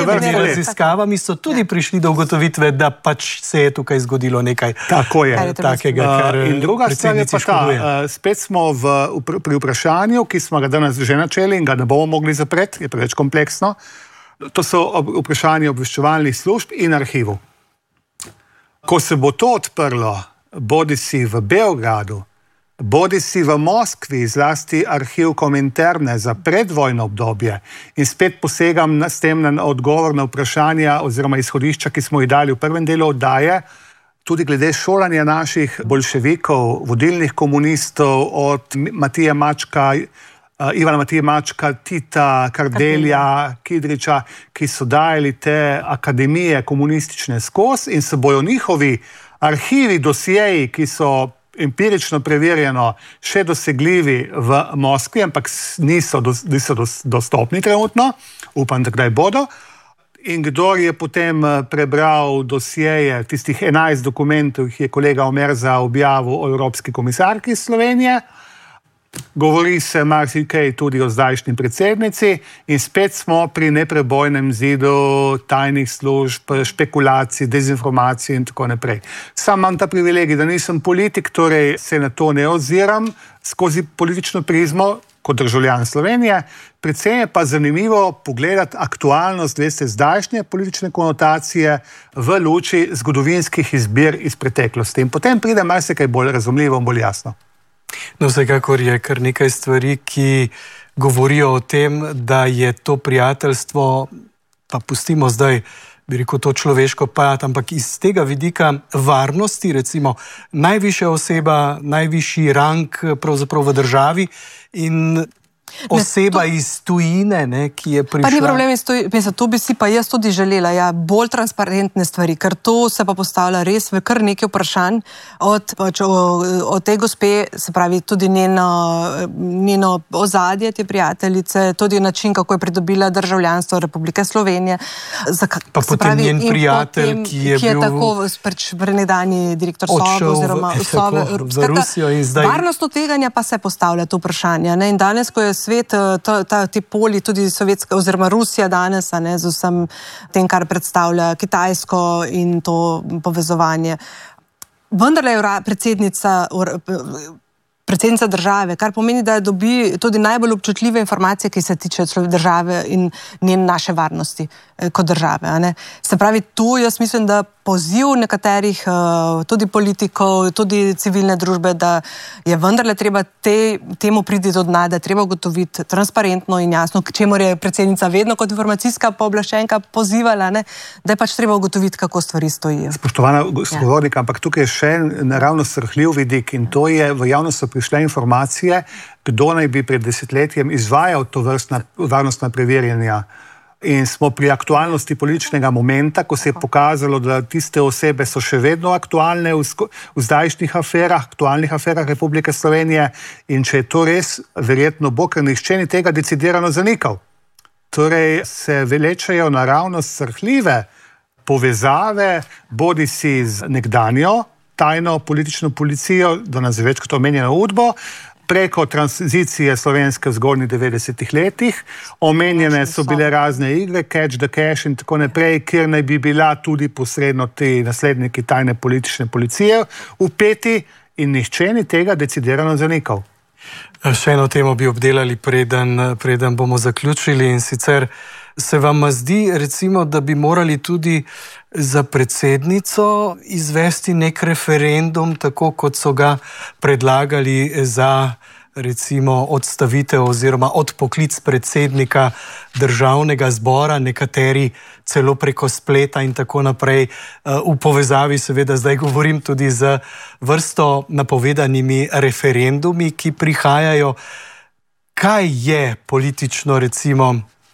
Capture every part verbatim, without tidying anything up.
temi raziskavami so tudi prišli do ugotovitve, da pač se je tukaj zgodilo nekaj Tako je. Kar je takega, kar uh, in druga stvar je pa ta, uh, spet smo v, pri vprašanju, ki smo ga danes že načeli in ga ne bomo mogli zapreti, je preveč kompleksno. To so ob, vprašanje obveščevalnih služb in arhivov. Ko se bo to odprlo, bodi si v Beogradu, bodi si v Moskvi, zlasti arhiv Kominterne za predvojno obdobje, in spet posegam na, s tem na odgovor na vprašanja oziroma izhodišča, ki smo jih dali v prvem delu oddaje, tudi glede šolanja naših bolševikov, vodilnih komunistov, od Matije Mačka, uh, Ivana Matije Mačka, Tita, Kardelja, Kidriča, ki so dajali te akademije komunistične skozi in se bojo njihovi arhivi, dosjeji, ki so empirično preverjeno še dosegljivi v Moskvi, ampak niso, niso dostopni trenutno, upam, da kdaj bodo. In kdor je potem prebral dosjeje, tistih enajst dokumentov, ki je kolega Omerza objavil o Evropski komisarki Slovenije, govori se marsikaj tudi o zdajšnji predsednici in spet smo pri neprebojnem zidu tajnih služb, špekulacij, dezinformacij in tako naprej. Sam imam ta privilegij, da nisem politik, torej se na to ne oziram skozi politično prizmo kot državljan Slovenije. Predvsem je pa zanimivo pogledati aktualnost, veste, zdajšnje politične konotacije v luči zgodovinskih izbir iz preteklosti. In potem pride marsikaj bolj razumljivo in bolj jasno. No, vsekakor je kar nekaj stvari, ki govorijo o tem, da je to prijateljstvo, pa pustimo zdaj, bi rekel, to človeško pad, ampak iz tega vidika varnosti, recimo, najvišja oseba, najvišji rang pravzaprav v državi in oseba ne, to, iz tujine, ne, ki je prišla. Pa ni problem iz tujine, to bi si pa jaz tudi želela, ja, bolj transparentne stvari, ker to se pa postavlja res v kar nekaj vprašanj od, pač, o, o tej gospe, se pravi tudi njeno, njeno ozadje te prijateljice, tudi način, kako je pridobila državljanstvo Republike Slovenije. Zaka, pa potem pravi, njen prijatelj, potem, ki je ki je bil tako pač prenedani direktor Sove oziroma v, Sove. Tako, v Rusijo in zdaj. Varnostno tveganje pa se postavlja to vprašanje. Ne? In danes, ko je svet, ta, ta, ti poli, tudi sovjetska oziroma Rusija danes, a ne, z vsem tem, kar predstavlja Kitajsko in to povezovanje. Vendarle je predsednica, predsednica države, kar pomeni, da dobi tudi najbolj občutljive informacije, ki se tiče države in njen naše varnosti kot države. A ne. Se pravi, tu jaz mislim, da poziv nekaterih tudi politikov, tudi civilne družbe, da je vendarle treba te, temu priti do dna, da je treba ugotoviti transparentno in jasno, k čemur je predsednica vedno kot informacijska pooblaščenka pozivala, ne, da je pač treba ugotoviti, kako stvari stojijo. Spoštovana sogovornika, ja. Ampak tukaj je še naravno srhljiv vidik in to je, v javnost so prišle informacije, kdo naj bi pred desetletjem izvajal to vrstna varnostna preverjanja. In smo pri aktualnosti političnega momenta, ko se je pokazalo, da tiste osebe so še vedno aktualne v, v zdajšnjih aferah, aktualnih aferah Republike Slovenije in če je to res, verjetno bo, ker nihče ni tega decidirano zanikal. Torej se velečajo naravnost srhljive povezave, bodi si z nekdanjo tajno politično policijo, da nas je večkrat omenjeno Udbo, preko tranzicije slovenske v zgornjih devetdesetih letih. Omenjene so bile razne igre, Catch the Cash in tako naprej, kjer naj bi bila tudi posredno ti nasledniki tajne politične policije vpeti in nihče ni tega decidirano zanikal. Še eno temo bi obdelali, preden, preden bomo zaključili, in sicer se vam zdi, recimo, da bi morali tudi za predsednico izvesti nek referendum, tako kot so ga predlagali za, recimo, odstavitev oziroma odpoklic predsednika državnega zbora, nekateri celo preko spleta in tako naprej, v povezavi, seveda zdaj govorim tudi z vrsto napovedanimi referendumi, ki prihajajo. Kaj je politično, recimo,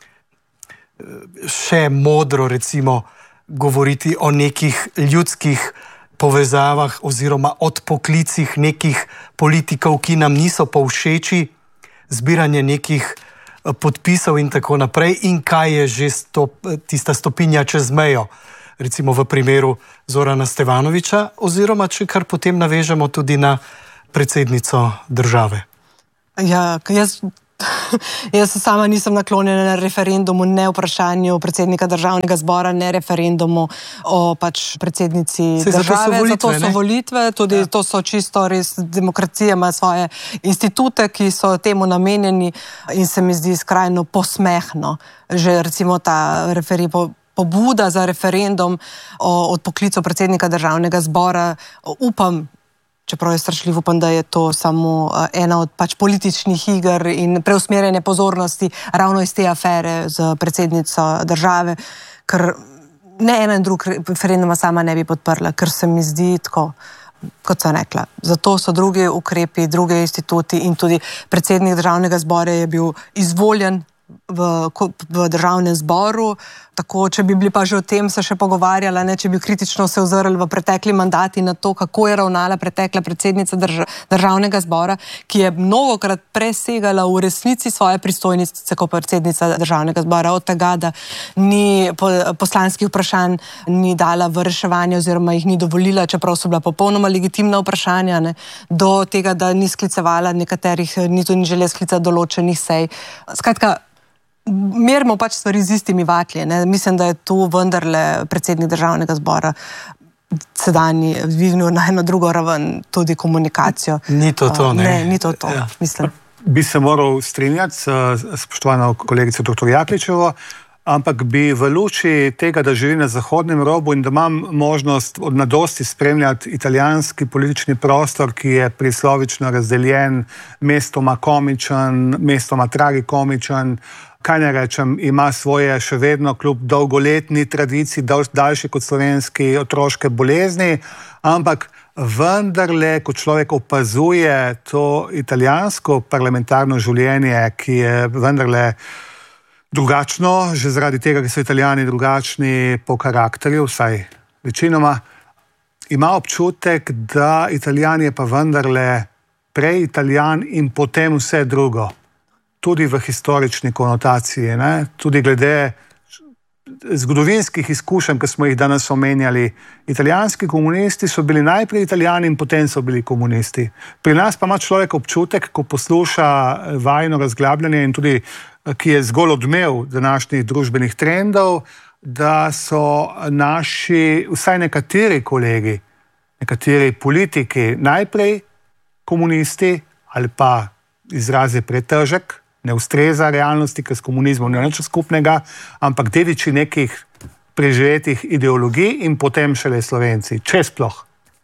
še modro, recimo, govoriti o nekih ljudskih povezavah oziroma odpoklicih nekih politikov, ki nam niso povšeči, zbiranje nekih podpisov in tako naprej, in kaj je že stop, tista stopinja čez mejo, recimo v primeru Zorana Stevanovića, oziroma če kar potem navežemo tudi na predsednico države. Ja, jaz Jaz sama nisem naklonjena na referendumu, ne vprašanju predsednika državnega zbora, ne referendumu o pač predsednici Sej države. Zato so volitve, zato so volitve tudi ja. To so čisto res, demokracija ima svoje institute, ki so temu namenjeni in se mi zdi skrajno posmehno. Že recimo ta referi, po, pobuda za referendum o odpoklicu predsednika državnega zbora, upam, čeprav je strašljivo, upam, da je to samo ena od pač političnih iger in preusmerjene pozornosti ravno iz te afere z predsednico države, ker ne ena in drug referenduma sama ne bi podprla, ker se mi zdi tako, kot sem rekla. Zato so drugi ukrepi, druge instituti in tudi predsednik državnega zbora je bil izvoljen V, v državnem zboru, tako če bi bili pa že o tem se še pogovarjala, ne, če bi kritično se ozrli v pretekli mandati na to, kako je ravnala pretekla predsednica drž, državnega zbora, ki je mnogokrat presegala v resnici svoje pristojnice kot predsednica državnega zbora, od tega, da ni po, poslanskih vprašanj ni dala v reševanje oziroma jih ni dovolila, čeprav so bila popolnoma legitimna vprašanja, ne, do tega, da ni sklicevala nekaterih, ni tudi ni želela sklicati določenih sej. Skratka, merimo pač stvari z istimi vatlje. Ne? Mislim, da je tu vendarle predsednik državnega zbora sedanji dvignil na eno drugo raven tudi komunikacijo. Ni to to, ne? Ne, ni to to, ja. Mislim. Bi se moral strinjati s spoštovano kolegico doktor Jakličevo, ampak bi v luči tega, da živi na zahodnem robu in da imam možnost od mladosti spremljati italijanski politični prostor, ki je prislovično razdeljen, mestoma komičen, mestoma tragikomičen, kaj ne rečem, ima svoje še vedno kljub dolgoletni tradiciji, daljši kot slovenski, otroške bolezni, ampak vendarle, ko človek opazuje to italijansko parlamentarno življenje, ki je vendarle drugačno, že zaradi tega, ker so Italijani drugačni po karakterju, vsaj večinoma, ima občutek, da Italijan je pa vendarle prej Italijan in potem vse drugo. Tudi v historični konotaciji, ne? Tudi glede zgodovinskih izkušenj, ki smo jih danes omenjali. Italijanski komunisti so bili najprej Italijani in potem so bili komunisti. Pri nas pa ima človek občutek, ko posluša vajino razglabljanje in tudi, ki je zgolj odmev današnjih družbenih trendov, da so naši, vsaj nekateri kolegi, nekateri politiki najprej komunisti ali pa izraz je pretežek, ne ustreza realnosti, ker s komunizmom ni nič skupnega, ampak dediči nekih preživetih ideologij in potem šele Slovenci, če sploh.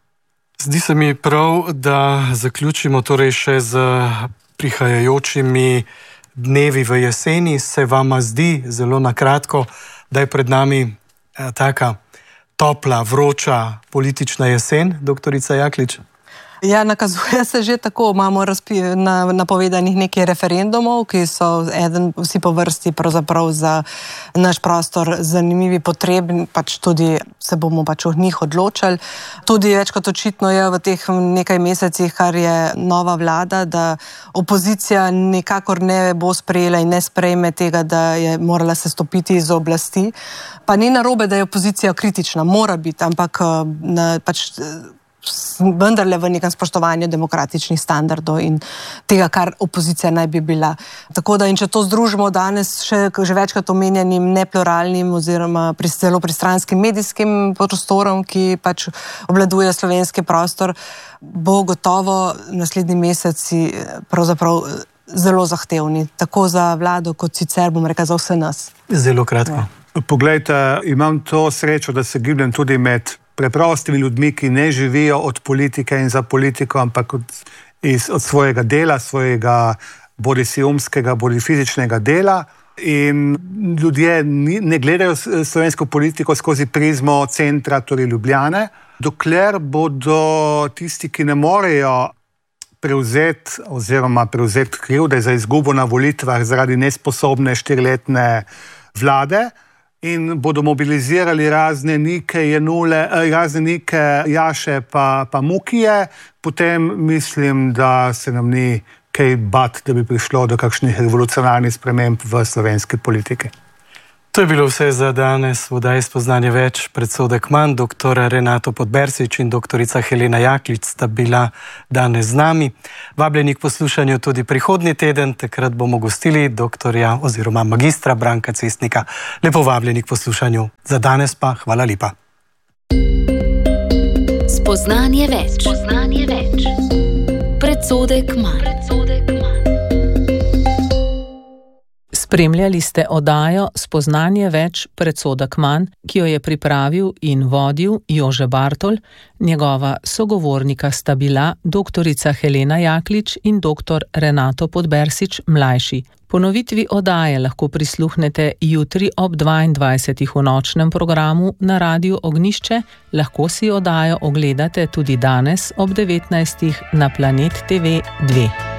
Zdi se mi prav, da zaključimo torej še z prihajajočimi dnevi v jeseni. Se vama zdi, zelo na kratko, da je pred nami eh, taka topla, vroča politična jesen, doktorica Jaklič? Ja, nakazuje se že tako, imamo razpi, na, napovedanih nekaj referendumov, ki so eden, vsi po vrsti pravzaprav za naš prostor zanimivi, potrebni, pač tudi se bomo pač o njih odločali. Tudi več kot očitno je v teh nekaj mesecih, kar je nova vlada, da opozicija nikakor ne bo sprejela in ne sprejme tega, da je morala se stopiti iz oblasti. Pa ni narobe, da je opozicija kritična, mora biti, ampak na, pač vendarle v nekem spoštovanju demokratičnih standardov in tega, kar opozicija naj bi bila. Tako da, in če to združimo danes še že večkrat omenjenim nepluralnim oziroma pri, zelo pristranskim medijskim prostorom, ki pač obvladuje slovenski prostor, bo gotovo naslednji meseci pravzaprav zelo zahtevni, tako za vlado, kot sicer, bom rekla, za vse nas. Zelo kratko. Ja. Poglejte, imam to srečo, da se gibljem tudi med preprostimi ljudmi, ki ne živijo od politike in za politiko, ampak od, iz, od svojega dela, svojega bodi si umskega, bodi fizičnega dela. In ljudje ni, ne gledajo slovensko politiko skozi prizmo centra, torej Ljubljane, dokler bodo tisti, ki ne morejo prevzeti oziroma prevzeti krivde za izgubo na volitvah zaradi nesposobne štiriletne vlade, in bodo mobilizirali razne Nike, Jenule, razne Nike, Jaše pa, pa Mukije, potem mislim, da se nam ni kaj bat, da bi prišlo do kakšnih revolucionarnih sprememb v slovenski politiki. To je bilo vse za danes v oddaji Spoznanje več. Predsodek manj, doktor Renato Podbersič in doktorica Helena Jaklič sta bila danes z nami. Vabljeni k poslušanju tudi prihodnji teden, takrat bomo gostili doktorja oziroma magistra Branka Cestnika. Lepo vabljeni k poslušanju. Za danes pa hvala lepa. Spoznanje več. Spoznanje več. Predsodek manj. Spremljali ste oddajo Spoznanje več, predsodek manj, ki jo je pripravil in vodil Jože Bartol, njegova sogovornika sta bila doktorica Helena Jaklič in doktor Renato Podbersič mlajši. Ponovitvi oddaje lahko prisluhnete jutri ob dvaindvajsetih v nočnem programu na Radiu Ognjišče, lahko si oddajo ogledate tudi danes ob devetnajstih na Planet T V dva.